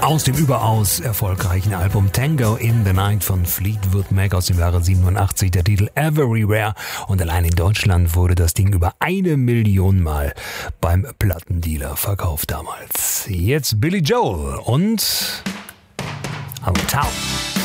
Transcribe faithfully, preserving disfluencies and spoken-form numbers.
Aus dem überaus erfolgreichen Album Tango in the Night von Fleetwood Mac aus dem Jahre siebenundachtzig, der Titel Everywhere. Und allein in Deutschland wurde das Ding über eine Million Mal beim Plattendealer verkauft damals. Jetzt Billy Joel und Uptown.